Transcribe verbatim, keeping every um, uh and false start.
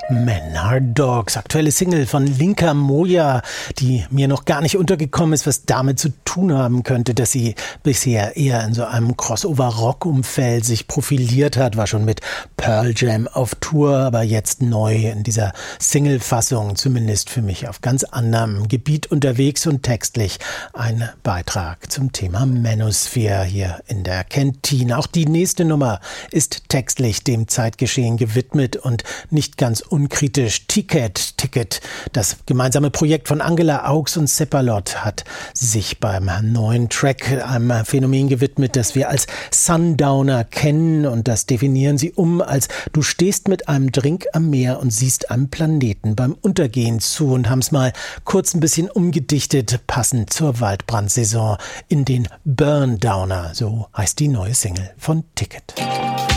Men Are Dogs, aktuelle Single von Linka Moja, die mir noch gar nicht untergekommen ist, was damit zu tun haben könnte, dass sie bisher eher in so einem Crossover-Rock-Umfeld sich profiliert hat, war schon mit Pearl Jam auf Tour, aber jetzt neu in dieser Single-Fassung, zumindest für mich auf ganz anderem Gebiet unterwegs und textlich ein Beitrag zum Thema Manosphere hier in der Kantine. Auch die nächste Nummer ist textlich dem Zeitgeschehen gewidmet und nicht ganz unkritisch. Ticket, Ticket, das gemeinsame Projekt von Angela Augs und Seppalot hat sich beim neuen Track einem Phänomen gewidmet, das wir als Sundowner kennen, und das definieren sie um als: Du stehst mit einem Drink am Meer und siehst einem Planeten beim Untergehen zu, und haben es mal kurz ein bisschen umgedichtet, passend zur Waldbrandsaison in den Burndowner, so heißt die neue Single von Ticket.